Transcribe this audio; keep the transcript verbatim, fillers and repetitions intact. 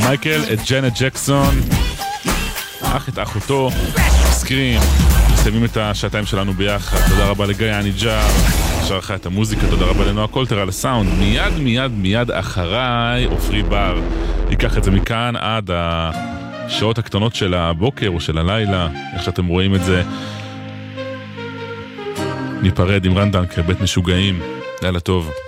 מייקל, את ג'נט ג'קסון, אח את אחותו, סקרים. מסיימים את השעתיים שלנו ביחד. תודה רבה לגיא הניג'ר, שערכה את המוזיקה. תודה רבה לנועה קולטר על הסאונד. מיד מיד מיד אחריי עופרי בר ייקח את זה מכאן עד השעות הקטנות של הבוקר או של הלילה, איך שאתם רואים את זה. ניפרד עם רן דנקר, בית משוגעים. לילה טוב.